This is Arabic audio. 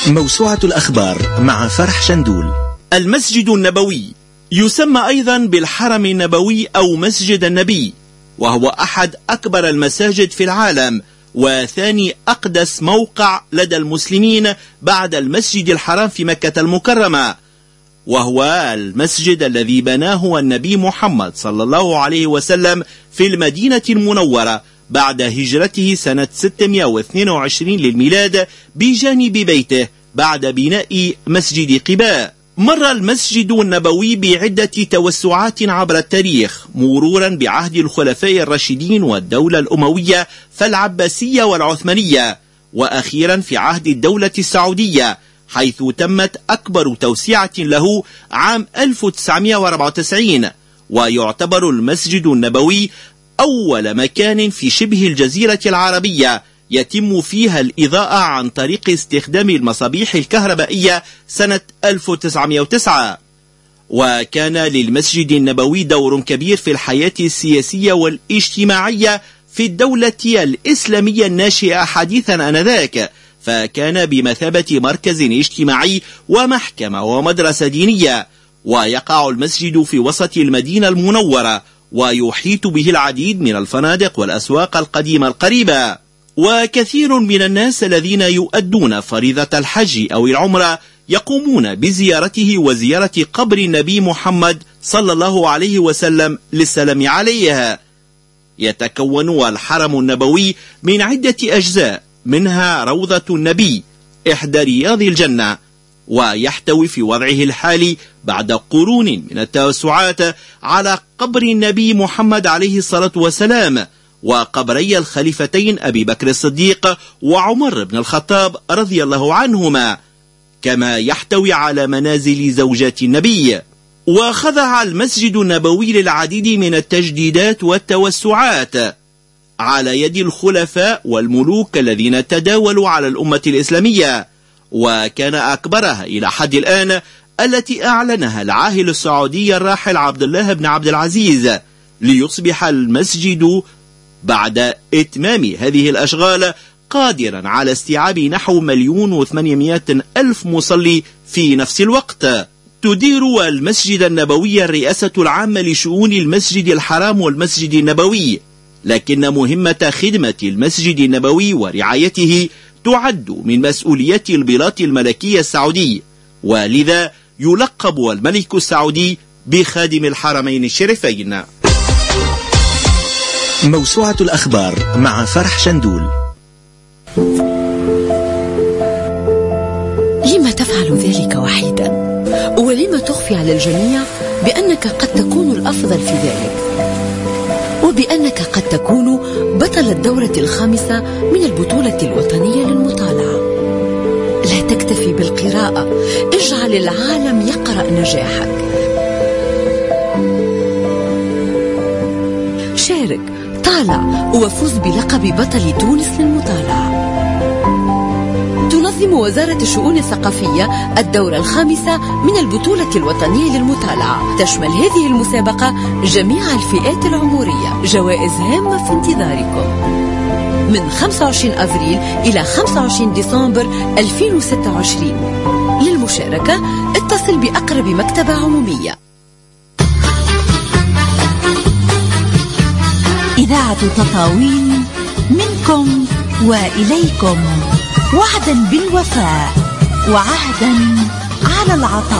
موسوعة الأخبار مع فرح شندول. المسجد النبوي يسمى أيضا بالحرم النبوي أو مسجد النبي، وهو أحد أكبر المساجد في العالم وثاني أقدس موقع لدى المسلمين بعد المسجد الحرام في مكة المكرمة، وهو المسجد الذي بناه النبي محمد صلى الله عليه وسلم في المدينة المنورة بعد هجرته سنة 622 للميلاد بجانب بيته بعد بناء مسجد قباء. مر المسجد النبوي بعدة توسعات عبر التاريخ، مرورا بعهد الخلفاء الراشدين والدولة الأموية فالعباسية والعثمانية، وأخيرا في عهد الدولة السعودية حيث تمت أكبر توسعة له عام 1994. ويعتبر المسجد النبوي أول مكان في شبه الجزيرة العربية يتم فيها الإضاءة عن طريق استخدام المصابيح الكهربائية سنة 1909. وكان للمسجد النبوي دور كبير في الحياة السياسية والاجتماعية في الدولة الإسلامية الناشئة حديثا آنذاك، فكان بمثابة مركز اجتماعي ومحكمة ومدرسة دينية. ويقع المسجد في وسط المدينة المنورة، ويحيط به العديد من الفنادق والأسواق القديمة القريبة. وكثير من الناس الذين يؤدون فريضة الحج أو العمرة يقومون بزيارته وزيارة قبر النبي محمد صلى الله عليه وسلم للسلام عليه. يتكون الحرم النبوي من عدة أجزاء، منها روضة النبي إحدى رياض الجنة، ويحتوي في وضعه الحالي بعد قرون من التوسعات على قبر النبي محمد عليه الصلاة والسلام، وقبري الخليفتين أبي بكر الصديق وعمر بن الخطاب رضي الله عنهما، كما يحتوي على منازل زوجات النبي. وخضع المسجد النبوي للعديد من التجديدات والتوسعات على يد الخلفاء والملوك الذين تداولوا على الأمة الإسلامية، وكان أكبرها إلى حد الآن التي أعلنها العاهل السعودي الراحل عبد الله بن عبد العزيز، ليصبح المسجد بعد إتمام هذه الأشغال قادرا على استيعاب نحو 1,800,000 مصلي في نفس الوقت. تدير المسجد النبوي الرئاسة العامة لشؤون المسجد الحرام والمسجد النبوي، لكن مهمة خدمة المسجد النبوي ورعايته تعد من مسؤوليات البلاط الملكي السعودي، ولذا يلقب الملك السعودي بخادم الحرمين الشريفين. موسوعة الأخبار مع فرح شندول. لما تفعل ذلك وحيدا؟ ولما تخفي على الجميع بأنك قد تكون الأفضل في ذلك، وبأنك قد تكون بطل الدورة 5 من البطولة الوطنية للمطالعة؟ لا تكتفي بالقراءة، اجعل العالم يقرأ نجاحك. شارك، طالع، وفوز بلقب بطل تونس للمطالعة. تنظم وزارة الشؤون الثقافية الدورة 5 من البطولة الوطنية للمطالعة. تشمل هذه المسابقة جميع الفئات العمرية. جوائز هامة في انتظاركم من 25 أفريل إلى 25 ديسمبر 2026. للمشاركة اتصل بأقرب مكتبة عمومية. إذاعة تطاوين منكم وإليكم، وعدا بالوفاء وعهدا على العطاء.